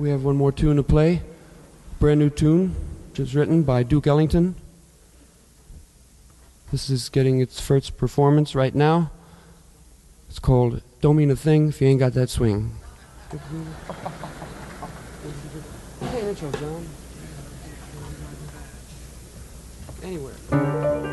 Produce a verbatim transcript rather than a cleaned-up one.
we have one more tune to play. Brand new tune, just written by Duke Ellington. This is getting its first performance right now. It's called Don't Mean a Thing If You Ain't Got That Swing. Hey, intro, John. Anywhere.